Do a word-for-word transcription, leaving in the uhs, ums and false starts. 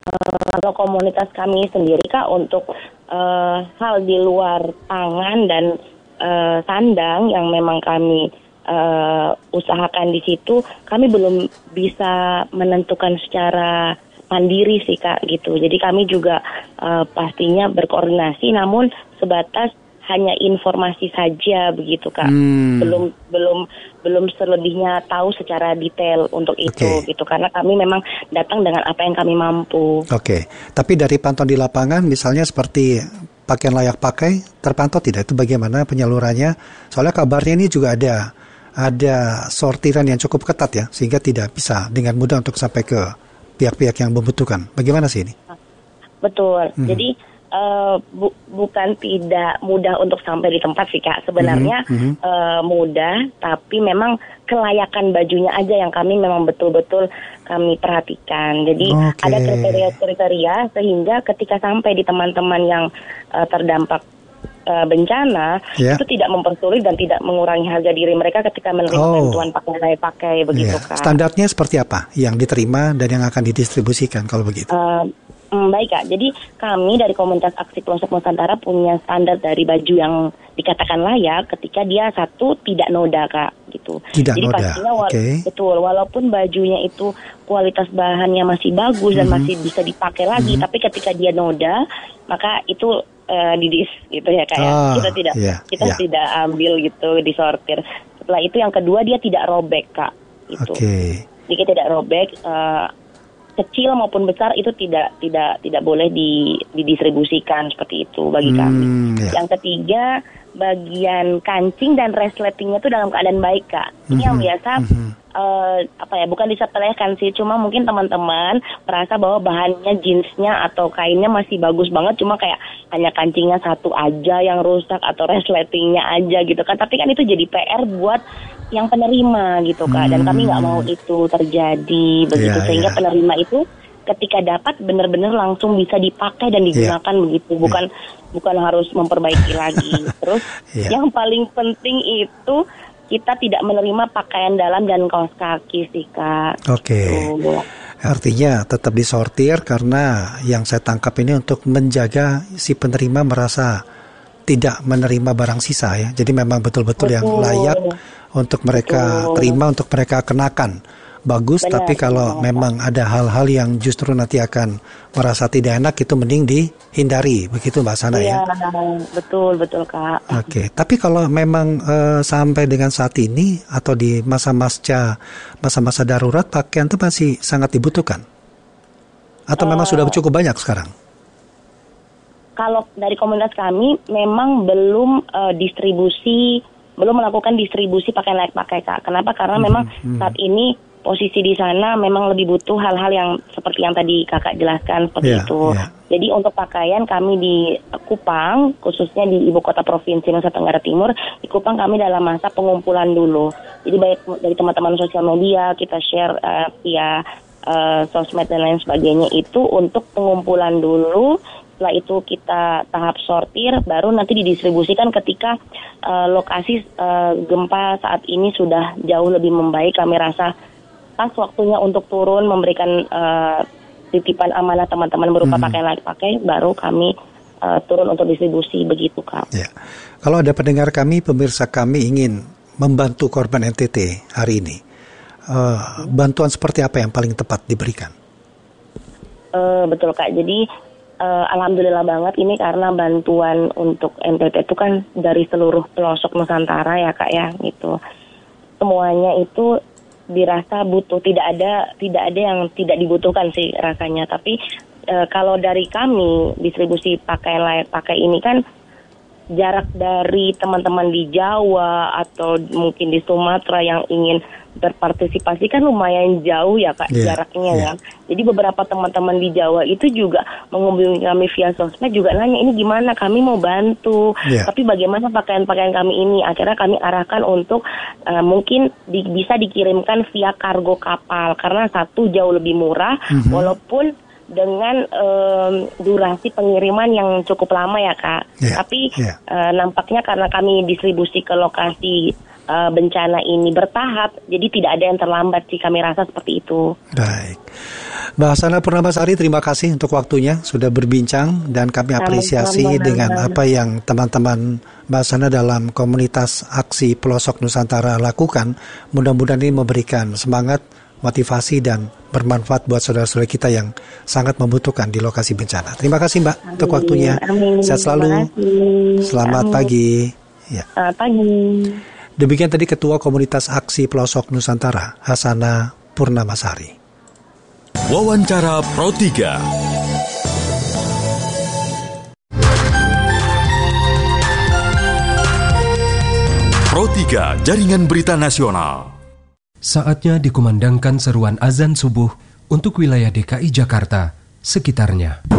kalau komunitas kami sendiri Kak untuk uh, hal di luar pangan dan uh, sandang yang memang kami uh, usahakan di situ, kami belum bisa menentukan secara mandiri sih Kak gitu. Jadi kami juga uh, pastinya berkoordinasi, namun sebatas hanya informasi saja begitu Kak. Hmm. Belum belum belum selebihnya tahu secara detail untuk itu okay. gitu. Karena kami memang datang dengan apa yang kami mampu. Oke. Okay. Tapi dari pantauan di lapangan misalnya seperti pakaian layak pakai terpantau tidak? Itu bagaimana penyalurannya? Soalnya kabarnya ini juga ada ada sortiran yang cukup ketat ya, sehingga tidak bisa dengan mudah untuk sampai ke pihak-pihak yang membutuhkan. Bagaimana sih ini? Betul. Hmm. Jadi Uh, bu, bukan tidak mudah untuk sampai di tempat sih Kak. Sebenarnya mm-hmm. uh, mudah, tapi memang kelayakan bajunya aja yang kami memang betul-betul kami perhatikan. Jadi okay. ada kriteria-kriteria sehingga ketika sampai di teman-teman yang uh, terdampak uh, bencana yeah. itu tidak mempersulit dan tidak mengurangi harga diri mereka ketika menerima oh. bantuan pakai-pakai begitu yeah. Kak. Standarnya seperti apa yang diterima dan yang akan didistribusikan kalau begitu? Uh, Hmm, baik Kak, jadi kami dari komunitas Aksi Pelosok Nusantara punya standar dari baju yang dikatakan layak ketika dia satu tidak noda Kak, gitu. Tidak jadi noda, pastinya wala- okay. betul, walaupun bajunya itu kualitas bahannya masih bagus mm-hmm. dan masih bisa dipakai lagi, mm-hmm. tapi ketika dia noda, maka itu uh, didis gitu ya Kak. Oh, kita tidak yeah, kita yeah. tidak ambil gitu, disortir. Setelah itu yang kedua dia tidak robek Kak, itu. Okay. Jadi tidak robek. Uh, kecil maupun besar itu tidak tidak tidak boleh di, didistribusikan seperti itu bagi kami. Hmm, ya. Yang ketiga, bagian kancing dan resletingnya itu dalam keadaan baik Kak. Ini mm-hmm. yang biasa mm-hmm. uh, apa ya, bukan disepelekan sih, cuma mungkin teman-teman merasa bahwa bahannya jeansnya atau kainnya masih bagus banget, cuma kayak hanya kancingnya satu aja yang rusak atau resletingnya aja gitu kan. Tapi kan itu jadi P R buat yang penerima gitu Kak, dan kami nggak mau itu terjadi begitu, yeah, sehingga yeah. penerima itu ketika dapat benar-benar langsung bisa dipakai dan digunakan yeah. begitu, bukan yeah. bukan harus memperbaiki lagi. Terus yeah. yang paling penting itu kita tidak menerima pakaian dalam dan kaos kaki sih Kak. Oke. Okay. Gitu. Artinya tetap disortir karena yang saya tangkap ini untuk menjaga si penerima merasa tidak menerima barang sisa ya. Jadi memang betul-betul Betul. yang layak untuk mereka Betul. terima, untuk mereka kenakan. Bagus, benar, tapi kalau benar. memang ada hal-hal yang justru nanti akan merasa tidak enak, itu mending dihindari. Begitu Mbak Sana ya? Iya, betul, betul Kak. Oke, okay. Tapi kalau memang uh, sampai dengan saat ini atau di masa-masa masa-masa darurat, pakaian itu masih sangat dibutuhkan? Atau uh, memang sudah cukup banyak sekarang? Kalau dari komunitas kami memang belum uh, distribusi, belum melakukan distribusi pakaian layak pakai Kak. Kenapa? Karena hmm, memang hmm. saat ini posisi di sana memang lebih butuh hal-hal yang seperti yang tadi Kakak jelaskan seperti yeah, itu. Yeah. Jadi untuk pakaian kami di Kupang, khususnya di ibu kota provinsi Nusa Tenggara Timur, di Kupang kami dalam masa pengumpulan dulu. Jadi baik dari teman-teman sosial media kita share uh, via uh, sosmed dan lain sebagainya itu untuk pengumpulan dulu. Setelah itu kita tahap sortir, baru nanti didistribusikan ketika uh, lokasi uh, gempa saat ini sudah jauh lebih membaik. Kami rasa pas waktunya untuk turun memberikan uh, titipan amanah teman-teman berupa hmm. pakaian layak pakai, baru kami uh, turun untuk distribusi begitu Kak. Ya. Kalau ada pendengar kami, pemirsa kami ingin membantu korban N T T hari ini, uh, hmm. bantuan seperti apa yang paling tepat diberikan? Uh, betul Kak, jadi Uh, alhamdulillah banget ini karena bantuan untuk N T T itu kan dari seluruh pelosok Nusantara ya Kak ya gitu. Semuanya itu dirasa butuh, tidak ada tidak ada yang tidak dibutuhkan sih rasanya. Tapi uh, kalau dari kami distribusi pakaian layak pakai ini kan jarak dari teman-teman di Jawa atau mungkin di Sumatera yang ingin berpartisipasi kan lumayan jauh ya Kak yeah, jaraknya yeah. ya. Jadi beberapa teman-teman di Jawa itu juga menghubungi kami via sosmed juga nanya ini gimana, kami mau bantu, yeah. tapi bagaimana pakaian-pakaian kami ini. Akhirnya kami arahkan untuk uh, mungkin di, bisa dikirimkan via kargo kapal karena satu jauh lebih murah mm-hmm. walaupun dengan um, durasi pengiriman yang cukup lama ya Kak. Yeah, tapi yeah. Uh, nampaknya karena kami distribusi ke lokasi uh, bencana ini bertahap, jadi tidak ada yang terlambat sih, kami rasa seperti itu. Baik. Mbak Hasanah Purnamasari, terima kasih untuk waktunya sudah berbincang dan kami apresiasi Sama-sama. dengan apa yang teman-teman Mbak Hasanah dalam komunitas Aksi Pelosok Nusantara lakukan. Mudah-mudahan ini memberikan semangat, motivasi dan bermanfaat buat saudara-saudara kita yang sangat membutuhkan di lokasi bencana. Terima kasih Mbak Amin. Untuk waktunya. Amin. Sehat selalu. Selamat Amin. Pagi. Ya. Selamat pagi. Demikian tadi Ketua Komunitas Aksi Pelosok Nusantara, Hasanah Purnamasari. Wawancara Pro tiga. Pro tiga, Jaringan Berita Nasional. Saatnya dikumandangkan seruan azan subuh untuk wilayah D K I Jakarta sekitarnya.